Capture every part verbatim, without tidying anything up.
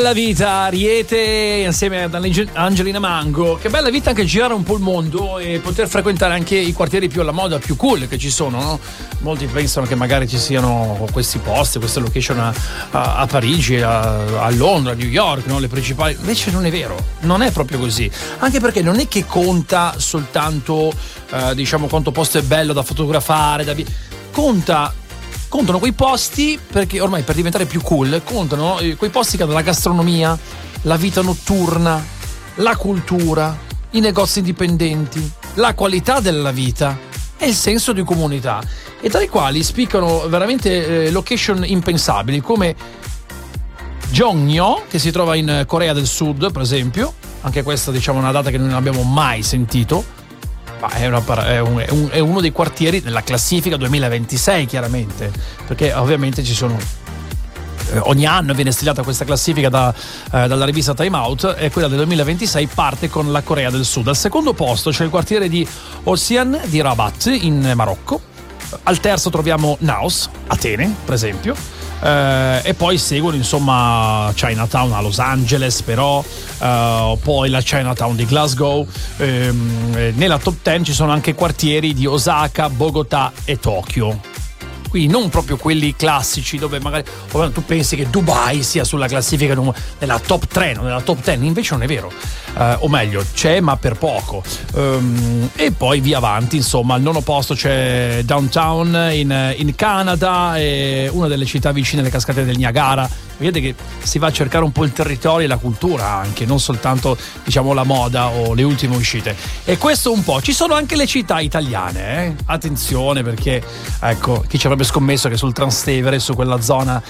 Bella vita, Ariete insieme ad Angelina Mango. Che bella vita anche girare un po' il mondo e poter frequentare anche i quartieri più alla moda, più cool che ci sono, no? Molti pensano che magari ci siano questi posti, queste location a, a, a Parigi, a, a Londra, a New York, no? Le principali. Invece non è vero, non è proprio così. Anche perché non è che conta soltanto eh, diciamo quanto posto è bello da fotografare, da vi- conta contano quei posti, perché ormai per diventare più cool contano quei posti che hanno la gastronomia, la vita notturna, la cultura, i negozi indipendenti, la qualità della vita e il senso di comunità, e tra i quali spiccano veramente eh, location impensabili come Jeonnyo, che si trova in Corea del Sud, per esempio. Anche questa, diciamo, è una data che non abbiamo mai sentito. Ma è, una, è, un, è, un, è uno dei quartieri della classifica duemilaventisei, chiaramente, perché ovviamente ci sono eh, ogni anno viene stigliata questa classifica da, eh, dalla rivista Time Out, e quella del duemilaventisei parte con la Corea del Sud. Al secondo posto c'è il quartiere di Ossian di Rabat in Marocco. Al terzo troviamo Naos, Atene, per esempio. Uh, e poi seguono insomma Chinatown a Los Angeles, però uh, poi la Chinatown di Glasgow. Um, nella top dieci ci sono anche quartieri di Osaka, Bogotà e Tokyo. Quindi non proprio quelli classici dove magari tu pensi che Dubai sia sulla classifica nella top tre, non nella top dieci, invece non è vero, uh, o meglio c'è ma per poco. Um, e poi via avanti, insomma al nono posto c'è Downtown in, in Canada, e una delle città vicine alle cascate del Niagara. Vedete che si va a cercare un po' il territorio e la cultura anche, non soltanto diciamo la moda o le ultime uscite. E questo un po'. Ci sono anche le città italiane, eh? Attenzione, perché ecco, chi ci avrebbe scommesso che sul Trastevere, su quella zona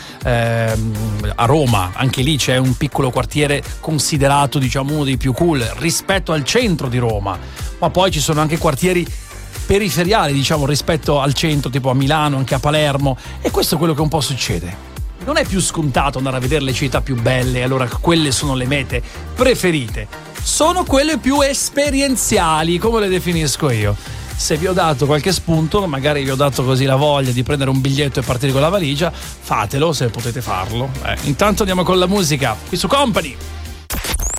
ehm, a Roma, anche lì c'è un piccolo quartiere considerato diciamo uno dei più cool rispetto al centro di Roma, ma poi ci sono anche quartieri periferiali diciamo rispetto al centro, tipo a Milano, anche a Palermo, e questo è quello che un po' succede. Non è più scontato andare a vedere le città più belle, allora quelle sono le mete preferite. Sono quelle più esperienziali, come le definisco io. Se vi ho dato qualche spunto, magari vi ho dato così la voglia di prendere un biglietto e partire con la valigia, fatelo se potete farlo. Eh, intanto andiamo con la musica, qui su Company.